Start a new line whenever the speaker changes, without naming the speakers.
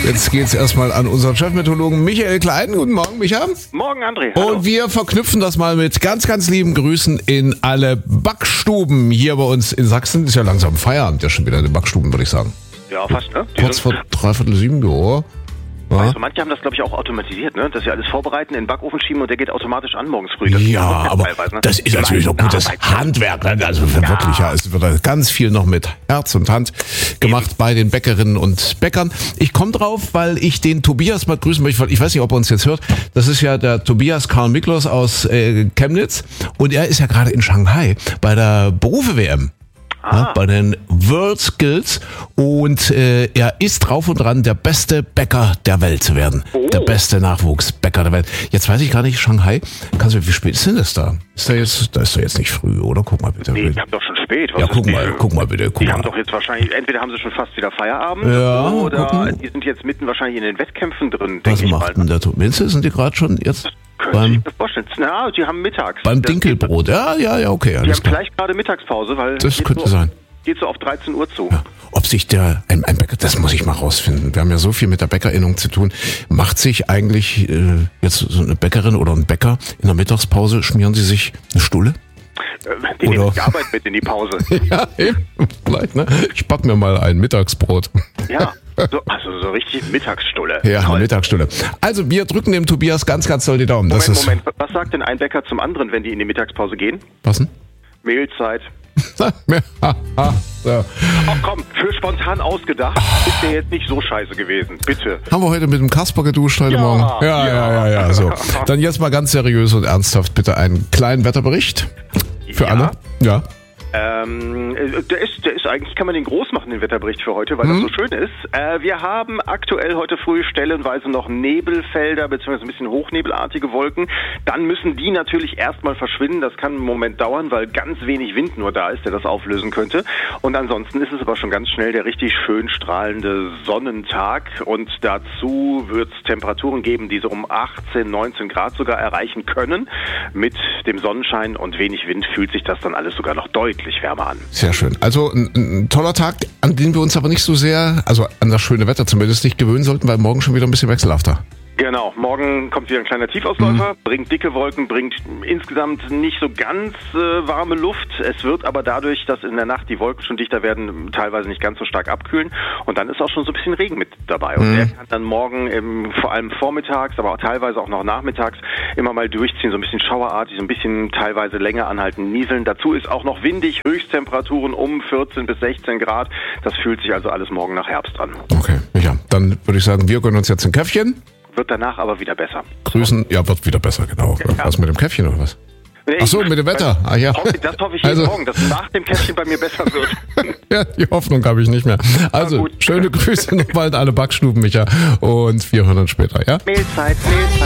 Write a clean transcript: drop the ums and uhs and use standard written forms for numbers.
Jetzt geht's erstmal an unseren Chefmeteorologen Michael Klein. Guten Morgen, Micha.
Morgen, André. Hallo.
Und wir verknüpfen das mal mit ganz, ganz lieben Grüßen in alle Backstuben hier bei uns in Sachsen. Ist ja langsam Feierabend, ja schon wieder in den Backstuben, würde ich sagen.
Ja, fast, ne?
Kurz vor 6:45, ja.
Also manche haben das, glaube ich, auch automatisiert, ne? Dass sie alles vorbereiten, in den Backofen schieben und der geht automatisch an morgens früh.
Ja, aber das ist natürlich auch gutes Handwerk. Ne? Also wirklich, ja, es wird ganz viel noch mit Herz und Hand gemacht bei den Bäckerinnen und Bäckern. Ich komme drauf, weil ich den Tobias mal grüßen möchte. Ich weiß nicht, ob er uns jetzt hört. Das ist ja der Tobias Karl Miklos aus Chemnitz. Und er ist ja gerade in Shanghai bei der Berufe-WM. Ja, bei den World Skills und er ist drauf und dran, der beste Bäcker der Welt zu werden. Oh. Der beste Nachwuchsbäcker der Welt. Jetzt weiß ich gar nicht, Shanghai, wie spät ist denn das da? Da ist doch jetzt nicht früh, oder? Guck mal bitte.
Nee, ich hab doch schon spät.
Was ja, guck mal bitte.
Die haben doch jetzt wahrscheinlich, entweder haben sie schon fast wieder Feierabend,
ja,
oder die sind jetzt mitten wahrscheinlich in den Wettkämpfen drin.
Was macht denn der Tobias? Sind die gerade schon jetzt?
Können Sie sich vorstellen? Na, die haben mittags.
Beim Dinkelbrot, ja, okay.
Die haben gleich gerade Mittagspause, weil
das könnte sein.
Geht so auf 13 Uhr zu.
Ja. Ob sich ein Bäcker, das muss ich mal rausfinden. Wir haben ja so viel mit der Bäckerinnung zu tun. Macht sich eigentlich jetzt so eine Bäckerin oder ein Bäcker in der Mittagspause, schmieren sie sich eine Stulle?
Die nehmen die Arbeit mit in die Pause.
Ja, eben. Vielleicht, ne? Ich back mir mal ein Mittagsbrot.
Ja, so richtig Mittagsstulle.
Ja, eine Mittagsstulle. Also wir drücken dem Tobias ganz, ganz doll die Daumen.
Moment. Was sagt denn ein Bäcker zum anderen, wenn die in die Mittagspause gehen?
Was denn?
Mehlzeit.
So.
Ach komm, für spontan ausgedacht ist der jetzt nicht so scheiße gewesen. Bitte.
Haben wir heute mit dem Kasper geduscht heute Morgen? Ja. So. Dann jetzt mal ganz seriös und ernsthaft bitte einen kleinen Wetterbericht für alle. Ja.
Der ist eigentlich, kann man den groß machen, den Wetterbericht für heute, weil das so schön ist. Wir haben aktuell heute früh stellenweise noch Nebelfelder, beziehungsweise ein bisschen hochnebelartige Wolken. Dann müssen die natürlich erstmal verschwinden. Das kann einen Moment dauern, weil ganz wenig Wind nur da ist, der das auflösen könnte. Und ansonsten ist es aber schon ganz schnell der richtig schön strahlende Sonnentag. Und dazu wird es Temperaturen geben, die so um 18, 19 Grad sogar erreichen können. Mit dem Sonnenschein und wenig Wind fühlt sich das dann alles sogar noch deutlich wärmer an.
Sehr schön. Also ein toller Tag, an den wir uns aber nicht so sehr, also an das schöne Wetter zumindest nicht gewöhnen sollten, weil morgen schon wieder ein bisschen wechselhafter.
Genau, morgen kommt wieder ein kleiner Tiefausläufer, bringt dicke Wolken, bringt insgesamt nicht so ganz warme Luft. Es wird aber dadurch, dass in der Nacht die Wolken schon dichter werden, teilweise nicht ganz so stark abkühlen. Und dann ist auch schon so ein bisschen Regen mit dabei. Und der kann dann morgen vor allem vormittags, aber auch teilweise auch noch nachmittags immer mal durchziehen, so ein bisschen schauerartig, so ein bisschen teilweise länger anhalten, nieseln. Dazu ist auch noch windig, Höchsttemperaturen um 14 bis 16 Grad. Das fühlt sich also alles morgen nach Herbst an.
Okay, ja, dann würde ich sagen, wir gönnen uns jetzt ein Käffchen.
Wird danach aber wieder besser.
Grüßen, ja, wird wieder besser, genau. Ja. Was mit dem Käffchen oder was? Ach so, mit dem Wetter. Ja.
Das hoffe ich jeden Morgen, dass nach dem Käffchen bei mir besser wird.
Ja, die Hoffnung habe ich nicht mehr. Also, schöne Grüße nochmal an alle Backstuben, Micha. Und wir hören uns später, ja?
Mehlzeit.